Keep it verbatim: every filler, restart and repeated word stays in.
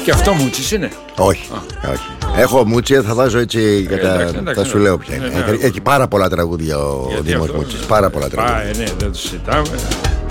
Και αυτό Μούτσης είναι? Όχι, όχι. Έχω Μούτσι, θα βάζω έτσι. Ε, κατα... εντάξει, εντάξει, θα σου ναι. λέω ποια είναι. Ναι, ναι. Έχει πάρα πολλά τραγούδια ο Γιατί Δήμος αυτό- Μούτσης. Πάρα πολλά τραγούδια. Α, ε, ναι, δεν το συζητάμε.